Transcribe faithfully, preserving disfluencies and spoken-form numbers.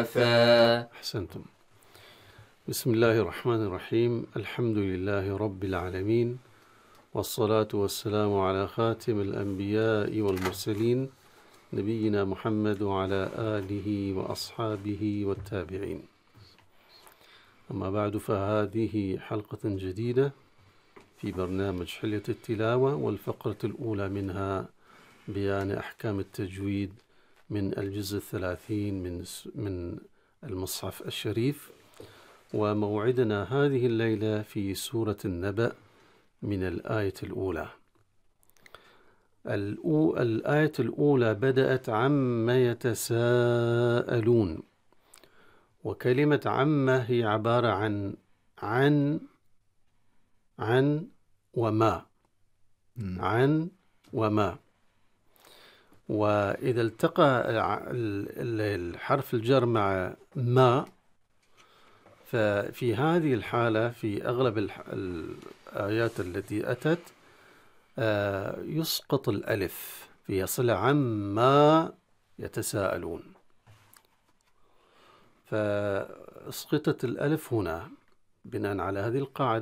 كفى. أحسنتم. بسم الله الرحمن الرحيم. الحمد لله رب العالمين، والصلاة والسلام على خاتم الأنبياء والمرسلين نبينا محمد وعلى آله وأصحابه والتابعين. أما بعد، فهذه حلقة جديدة في برنامج حلية التلاوة، والفقرة الأولى منها بيان أحكام التجويد من الجزء الثلاثين من من المصحف الشريف. وموعدنا هذه الليلة في سورة النبأ من الآية الأولى. الآية الأولى بدأت عما يتساءلون، وكلمة عما هي عبارة عن عن عن وما عن وما. وإذا التقى الحرف الجر مع ما، ففي هذه الحالة في أغلب الآيات التي أتت يسقط الألف في صلة عما يتساءلون، فاسقطت الألف هنا بناء على هذه القاعدة.